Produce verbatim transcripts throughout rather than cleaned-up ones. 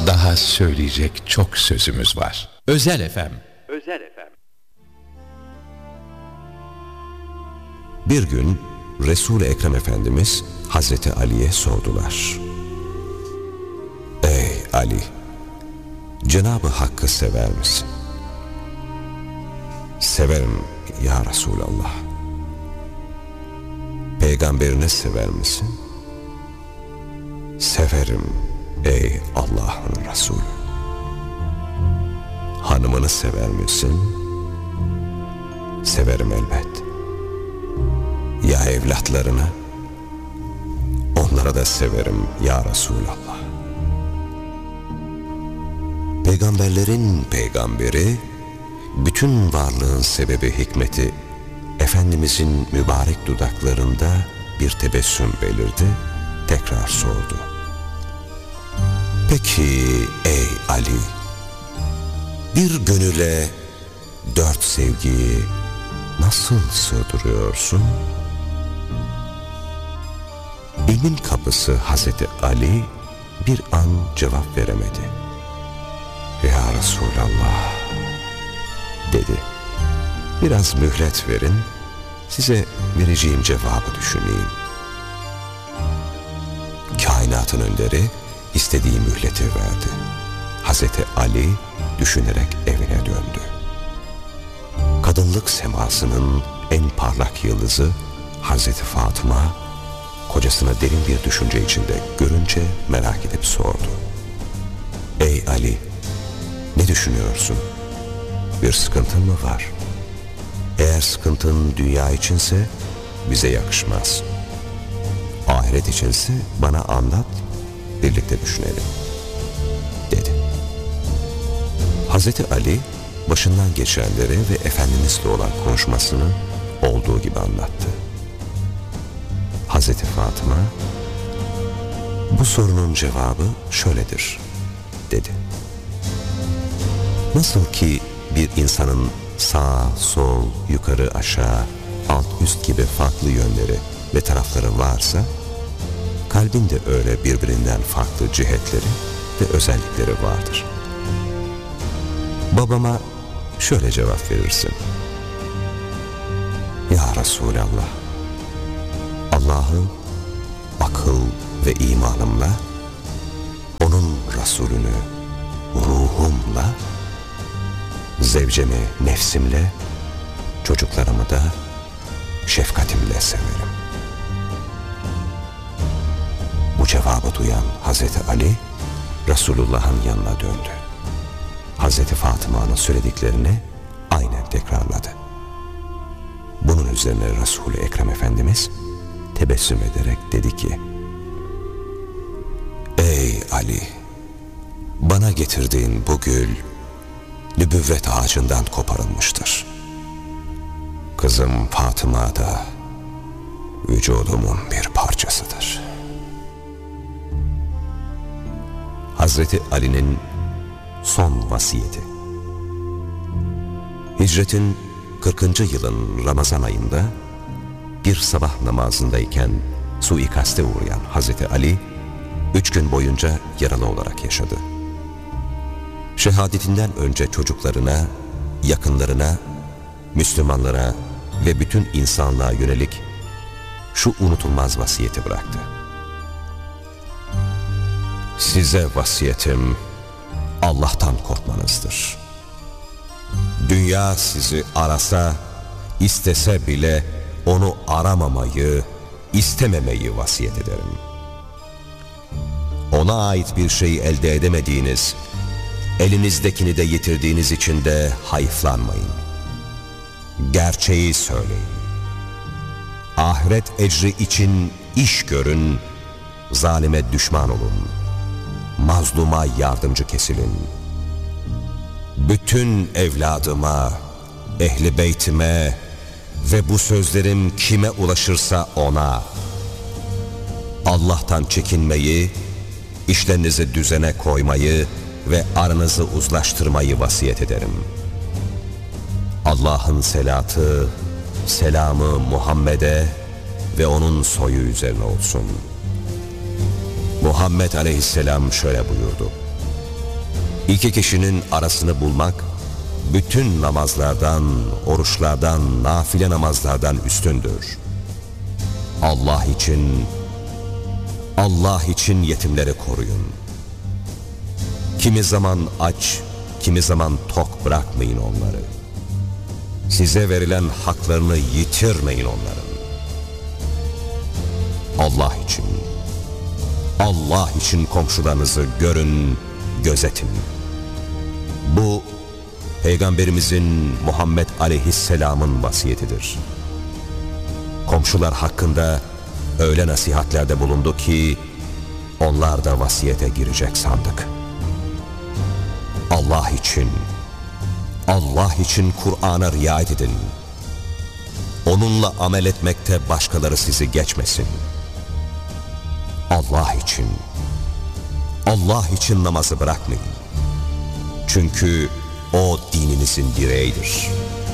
Daha söyleyecek çok sözümüz var. Özel F M. Özel F M. Bir gün Resul-i Ekrem Efendimiz Hazreti Ali'ye sordular. Ey Ali, Cenab-ı Hakk'ı sever misin? Severim ya Resulallah. Peygamberini sever misin? Severim ey Allah'ın Resulü. Hanımını sever misin? Severim elbet. Ya evlatlarını? Onlara da severim ya Resulallah. Peygamberlerin peygamberi, bütün varlığın sebebi hikmeti, Efendimizin mübarek dudaklarında bir tebessüm belirdi, tekrar sordu. Peki ey Ali, bir gönüle dört sevgiyi nasıl sığdırıyorsun? İlmin kapısı Hazreti Ali bir an cevap veremedi. Ya Resulallah dedi. Biraz mühlet verin, size vereceğim cevabı düşüneyim. Kainatın önderi istediği mühleti verdi. Hazreti Ali düşünerek evine döndü. Kadınlık semasının en parlak yıldızı Hazreti Fatıma, kocasını derin bir düşünce içinde görünce merak edip sordu. Ey Ali, ne düşünüyorsun? Bir sıkıntın mı var? Eğer sıkıntın dünya içinse bize yakışmaz. Ahiret içinse bana anlat, birlikte düşünelim, dedi. Hazreti Ali başından geçenleri ve Efendimizle olan konuşmasını olduğu gibi anlattı. Hazreti Fatıma, bu sorunun cevabı şöyledir, dedi. Nasıl ki bir insanın sağ, sol, yukarı, aşağı, alt, üst gibi farklı yönleri ve tarafları varsa, kalbin de öyle birbirinden farklı cihetleri ve özellikleri vardır. Babama şöyle cevap verirsin. Ya Resulallah, Allah'ı akıl ve imanımla, onun Resulünü ruhumla, zevcemi nefsimle, çocuklarımı da şefkatimle severim. Bu cevabı duyan Hazreti Ali, Resulullah'ın yanına döndü. Hazreti Fatıma'nın söylediklerini aynen tekrarladı. Bunun üzerine Resul-i Ekrem Efendimiz tebessüm ederek dedi ki, Ey Ali, bana getirdiğin bu gül, nübüvvet ağacından koparılmıştır. Kızım Fatıma da vücudumun bir parçasıdır. Hazreti Ali'nin son vasiyeti. Hicretin kırkıncı yılın Ramazan ayında bir sabah namazındayken suikaste uğrayan Hazreti Ali üç gün boyunca yaralı olarak yaşadı. Şehadetinden önce çocuklarına, yakınlarına, Müslümanlara ve bütün insanlığa yönelik şu unutulmaz vasiyeti bıraktı. Size vasiyetim Allah'tan korkmanızdır. Dünya sizi arasa, istese bile onu aramamayı, istememeyi vasiyet ederim. Ona ait bir şeyi elde edemediğiniz, elinizdekini de yitirdiğiniz için de hayıflanmayın. Gerçeği söyleyin. Ahiret ecri için iş görün, zalime düşman olun, mazluma yardımcı kesilin. Bütün evladıma, ehli beytime ve bu sözlerim kime ulaşırsa ona, Allah'tan çekinmeyi, işlerinizi düzene koymayı ve aranızı uzlaştırmayı vasiyet ederim. Allah'ın selatı, selamı Muhammed'e ve onun soyu üzerine olsun. Muhammed aleyhisselam şöyle buyurdu. İki kişinin arasını bulmak, bütün namazlardan, oruçlardan, nafile namazlardan üstündür. Allah için, Allah için yetimleri koruyun. Kimi zaman aç, kimi zaman tok bırakmayın onları. Size verilen haklarını yitirmeyin onların. Allah için, Allah için komşularınızı görün, gözetin. Bu, Peygamberimizin Muhammed Aleyhisselam'ın vasiyetidir. Komşular hakkında öyle nasihatlerde bulundu ki, onlar da vasiyete girecek sandık. Allah için, Allah için Kur'an'a riayet edin. Onunla amel etmekte başkaları sizi geçmesin. Allah için, Allah için namazı bırakmayın. Çünkü o dininizin direğidir.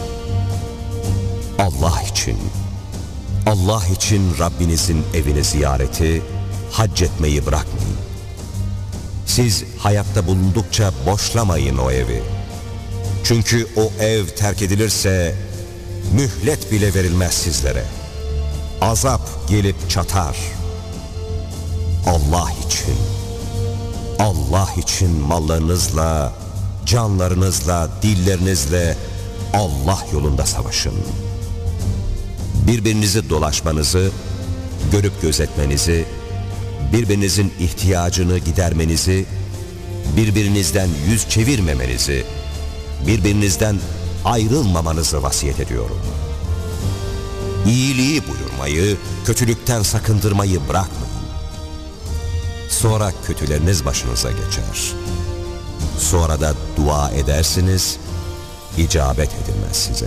Allah için, Allah için Rabbinizin evini ziyareti, hac etmeyi bırakmayın. Siz hayatta bulundukça boşlamayın o evi. Çünkü o ev terk edilirse mühlet bile verilmez sizlere. Azap gelip çatar. Allah için, Allah için mallarınızla, canlarınızla, dillerinizle Allah yolunda savaşın. Birbirinizi dolaşmanızı, görüp gözetmenizi, birbirinizin ihtiyacını gidermenizi, birbirinizden yüz çevirmemenizi, birbirinizden ayrılmamanızı vasiyet ediyorum. İyiliği buyurmayı, kötülükten sakındırmayı bırakmayın. Sonra kötüleriniz başınıza geçer. Sonra da dua edersiniz, icabet edilmez size.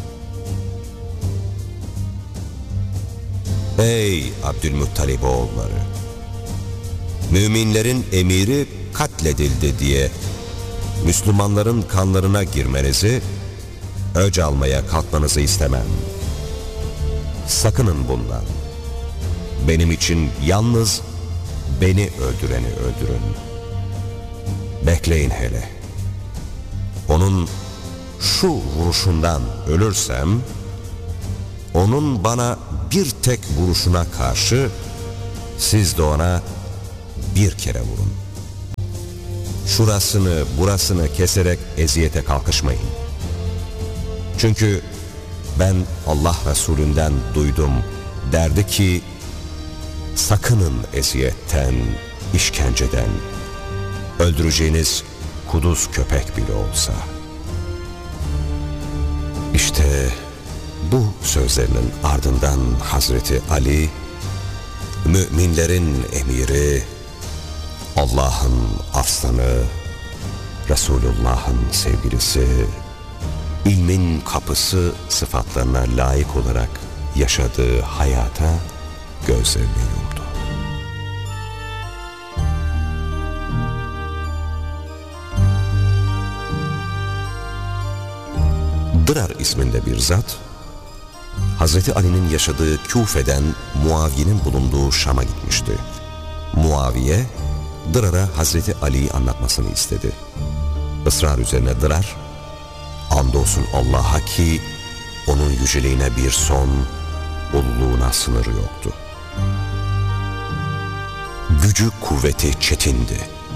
Ey Abdülmuttalib oğulları! Müminlerin emiri katledildi diye Müslümanların kanlarına girmenizi, öc almaya kalkmanızı istemem. Sakının bundan. Benim için yalnız beni öldüreni öldürün. Bekleyin hele. Onun şu vuruşundan ölürsem, onun bana bir tek vuruşuna karşı siz de ona bir kere vurun. Şurasını burasını keserek eziyete kalkışmayın. Çünkü ben Allah Resulünden duydum, derdi ki, sakının eziyetten, işkenceden, öldüreceğiniz kuduz köpek bile olsa. İşte bu sözlerinin ardından Hazreti Ali, müminlerin emiri, Allah'ın aslanı, Resulullah'ın sevgilisi, ilmin kapısı sıfatlarına layık olarak yaşadığı hayata gözlerini yumdu. Dırar isminde bir zat, Hazreti Ali'nin yaşadığı Küfe'den Muaviye'nin bulunduğu Şam'a gitmişti. Muaviye, Dırar'a Hazreti Ali'yi anlatmasını istedi. Israr üzerine Dırar, andolsun Allah'a ki onun yüceliğine bir son, ululuğuna sınırı yoktu. Gücü kuvveti çetindi.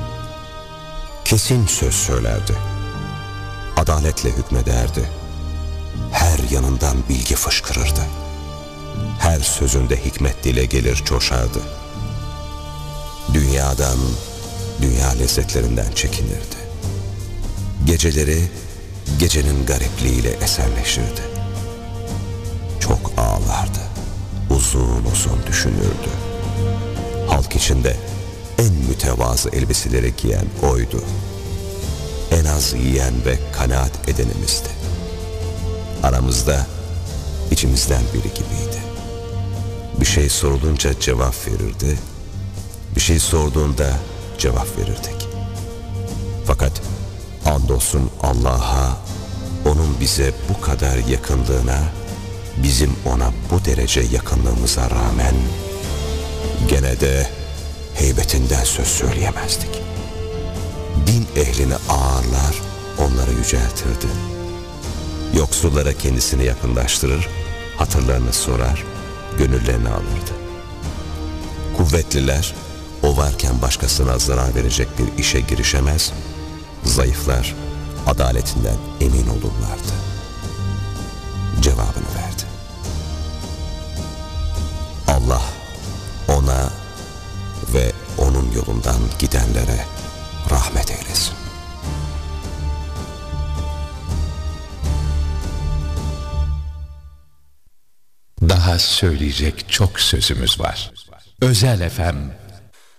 Kesin söz söylerdi. Adaletle hükmederdi. Her yanından bilgi fışkırırdı. Her sözünde hikmet dile gelir coşardı. Dünyadan, dünya lezzetlerinden çekinirdi. Geceleri gecenin garipliğiyle eserleşirdi. Çok ağlardı. Uzun uzun düşünürdü. Halk içinde en mütevazı elbiseleri giyen oydu. En az yiyen ve kanaat edenimizdi. Aramızda içimizden biri gibiydi. Bir şey sorulunca cevap verirdi. Bir şey sorduğunda cevap verirdik. Fakat andolsun Allah'a, onun bize bu kadar yakınlığına, bizim ona bu derece yakınlığımıza rağmen gene de heybetinden söz söyleyemezdik. bin ehlini ağırlar, onları yüceltirdi. Yoksullara kendisini yakınlaştırır, hatırlarını sorar, gönüllerini alırdı. Kuvvetliler, o varken başkasına zarar verecek bir işe girişemez, zayıflar adaletinden emin olurlardı. Cevabını verdi. Allah ona ve onun yolundan gidenlere rahmet eylesin. Daha söyleyecek çok sözümüz var. Özel F M